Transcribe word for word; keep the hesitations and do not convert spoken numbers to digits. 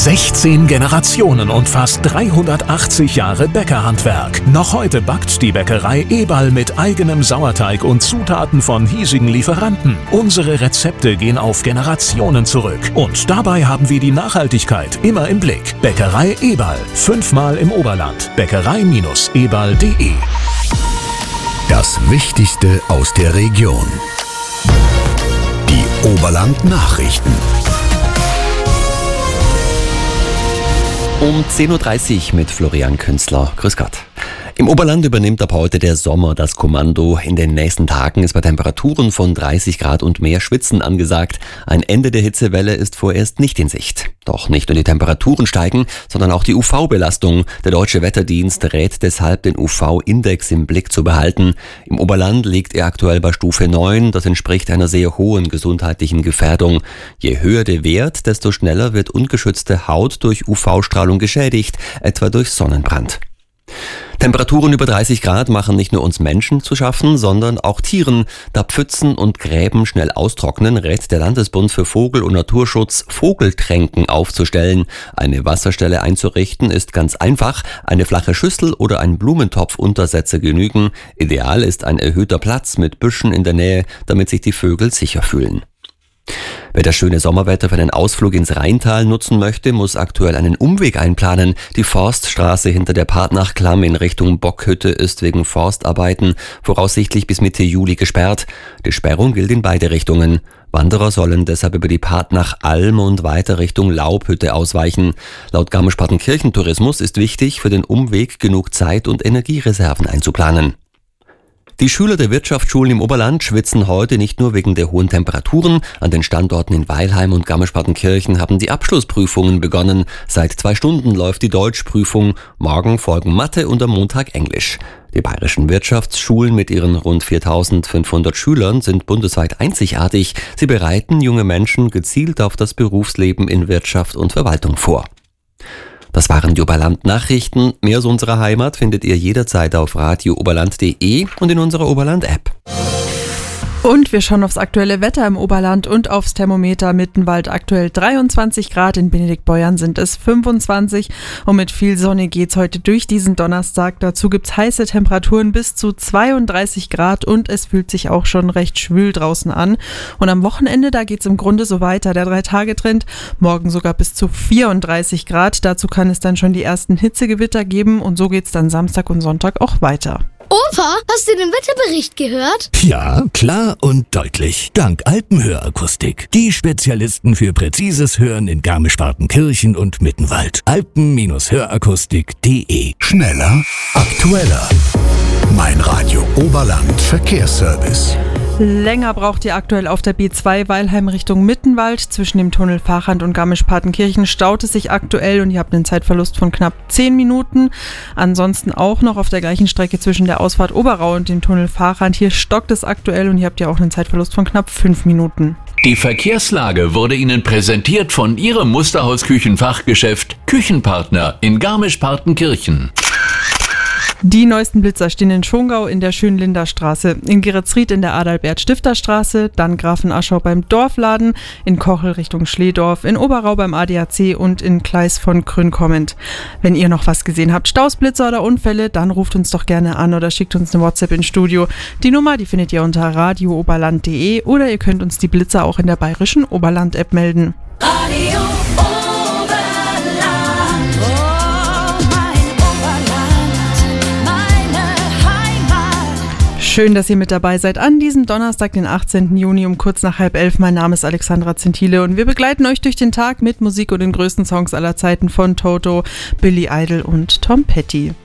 sechzehn Generationen und fast dreihundertachtzig Jahre Bäckerhandwerk. Noch heute backt die Bäckerei Eberl mit eigenem Sauerteig und Zutaten von hiesigen Lieferanten. Unsere Rezepte gehen auf Generationen zurück. Und dabei haben wir die Nachhaltigkeit immer im Blick. Bäckerei Eberl. Fünfmal im Oberland. Bäckerei eberl punkt de. Das Wichtigste aus der Region. Die Oberland-Nachrichten. Um zehn Uhr dreißig mit Florian Künzler. Grüß Gott. Im Oberland übernimmt ab heute der Sommer das Kommando. In den nächsten Tagen ist bei Temperaturen von dreißig Grad und mehr Schwitzen angesagt. Ein Ende der Hitzewelle ist vorerst nicht in Sicht. Doch nicht nur die Temperaturen steigen, sondern auch die U V-Belastung. Der Deutsche Wetterdienst rät deshalb, den U V-Index im Blick zu behalten. Im Oberland liegt er aktuell bei Stufe neun. Das entspricht einer sehr hohen gesundheitlichen Gefährdung. Je höher der Wert, desto schneller wird ungeschützte Haut durch U V-Strahlung geschädigt, etwa durch Sonnenbrand. Temperaturen über dreißig Grad machen nicht nur uns Menschen zu schaffen, sondern auch Tieren. Da Pfützen und Gräben schnell austrocknen, rät der Landesbund für Vogel- und Naturschutz, Vogeltränken aufzustellen. Eine Wasserstelle einzurichten ist ganz einfach. Eine flache Schüssel oder ein Blumentopfuntersetzer genügen. Ideal ist ein erhöhter Platz mit Büschen in der Nähe, damit sich die Vögel sicher fühlen. Wer das schöne Sommerwetter für einen Ausflug ins Rheintal nutzen möchte, muss aktuell einen Umweg einplanen. Die Forststraße hinter der Partnachklamm in Richtung Bockhütte ist wegen Forstarbeiten voraussichtlich bis Mitte Juli gesperrt. Die Sperrung gilt in beide Richtungen. Wanderer sollen deshalb über die Partnachalm und weiter Richtung Laubhütte ausweichen. Laut Garmisch-Partenkirchen Tourismus ist wichtig, für den Umweg genug Zeit und Energiereserven einzuplanen. Die Schüler der Wirtschaftsschulen im Oberland schwitzen heute nicht nur wegen der hohen Temperaturen. An den Standorten in Weilheim und Garmisch-Partenkirchen haben die Abschlussprüfungen begonnen. Seit zwei Stunden läuft die Deutschprüfung. Morgen folgen Mathe und am Montag Englisch. Die bayerischen Wirtschaftsschulen mit ihren rund viertausendfünfhundert Schülern sind bundesweit einzigartig. Sie bereiten junge Menschen gezielt auf das Berufsleben in Wirtschaft und Verwaltung vor. Das waren die Oberland-Nachrichten. Mehr aus unserer Heimat findet ihr jederzeit auf radio oberland punkt de und in unserer Oberland-App. Und wir schauen aufs aktuelle Wetter im Oberland und aufs Thermometer. Mittenwald aktuell dreiundzwanzig Grad, in Benediktbeuern sind es fünfundzwanzig und mit viel Sonne geht's heute durch diesen Donnerstag. Dazu gibt's heiße Temperaturen bis zu zweiunddreißig Grad und es fühlt sich auch schon recht schwül draußen an. Und am Wochenende, da geht's im Grunde so weiter. Der Drei-Tage-Trend, morgen sogar bis zu vierunddreißig Grad. Dazu kann es dann schon die ersten Hitzegewitter geben und so geht's dann Samstag und Sonntag auch weiter. Opa, hast du den Wetterbericht gehört? Ja, klar und deutlich. Dank Alpenhörakustik. Die Spezialisten für präzises Hören in Garmisch-Partenkirchen und Mittenwald. alpen Hörakustik punkt de. Schneller, aktueller. Mein Radio Oberland Verkehrsservice. Länger braucht ihr aktuell auf der B zwei Weilheim Richtung Mittenwald. Zwischen dem Tunnel Fachrand und Garmisch-Partenkirchen staut es sich aktuell und ihr habt einen Zeitverlust von knapp zehn Minuten. Ansonsten auch noch auf der gleichen Strecke zwischen der Ausfahrt Oberau und dem Tunnel Fachrand. Hier stockt es aktuell und ihr habt ja auch einen Zeitverlust von knapp fünf Minuten. Die Verkehrslage wurde Ihnen präsentiert von Ihrem Musterhaus-Küchenfachgeschäft Küchenpartner in Garmisch-Partenkirchen. Die neuesten Blitzer stehen in Schongau in der Schönlinder Straße, in Geretsried in der Adalbert-Stifter-Straße, dann Grafenaschau beim Dorfladen, in Kochel Richtung Schlehdorf, in Oberau beim A D A C und in Kleis von Krünkommend. Wenn ihr noch was gesehen habt, Stausblitzer oder Unfälle, dann ruft uns doch gerne an oder schickt uns eine WhatsApp ins Studio. Die Nummer, die findet ihr unter radio oberland punkt de oder ihr könnt uns die Blitzer auch in der bayerischen Oberland-App melden. Radio Schön, dass ihr mit dabei seid an diesem Donnerstag, den achtzehnten Juni um kurz nach halb elf. Mein Name ist Alexandra Zentile und wir begleiten euch durch den Tag mit Musik und den größten Songs aller Zeiten von Toto, Billy Idol und Tom Petty.